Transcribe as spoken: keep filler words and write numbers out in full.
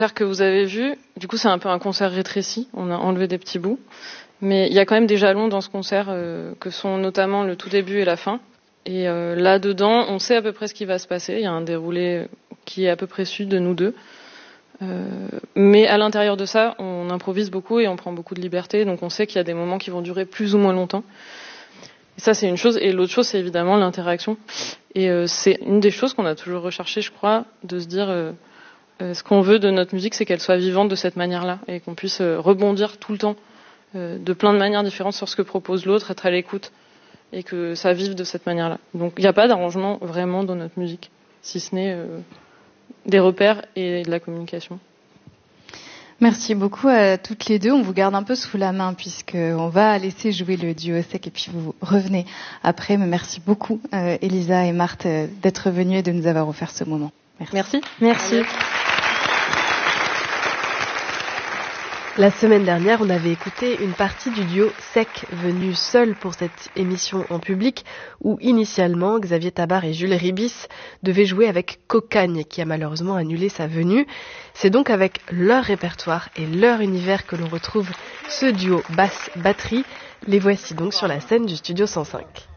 concert que vous avez vu, du coup c'est un peu un concert rétréci, on a enlevé des petits bouts, mais il y a quand même des jalons dans ce concert euh, que sont notamment le tout début et la fin. Et euh, là-dedans, on sait à peu près ce qui va se passer, il y a un déroulé qui est à peu près su de nous deux. Euh, mais à l'intérieur de ça, on improvise beaucoup et on prend beaucoup de liberté, donc on sait qu'il y a des moments qui vont durer plus ou moins longtemps. Et ça c'est une chose, et l'autre chose c'est évidemment l'interaction. Et euh, c'est une des choses qu'on a toujours recherché, je crois, de se dire... Euh, Euh, ce qu'on veut de notre musique, c'est qu'elle soit vivante de cette manière-là et qu'on puisse euh, rebondir tout le temps euh, de plein de manières différentes sur ce que propose l'autre, être à l'écoute et que ça vive de cette manière-là. Donc il n'y a pas d'arrangement vraiment dans notre musique, si ce n'est euh, des repères et de la communication. Merci beaucoup à toutes les deux. On vous garde un peu sous la main puisqu'on va laisser jouer le duo sec et puis vous revenez après. Mais merci beaucoup euh, Elisa et Marthe euh, d'être venues et de nous avoir offert ce moment. Merci. Merci. Merci. Merci. La semaine dernière, on avait écouté une partie du duo Sec, venu seul pour cette émission en public, où initialement Xavier Tabar et Jules Ribis devaient jouer avec Cocagne, qui a malheureusement annulé sa venue. C'est donc avec leur répertoire et leur univers que l'on retrouve ce duo basse-batterie. Les voici donc sur la scène du Studio cent cinq.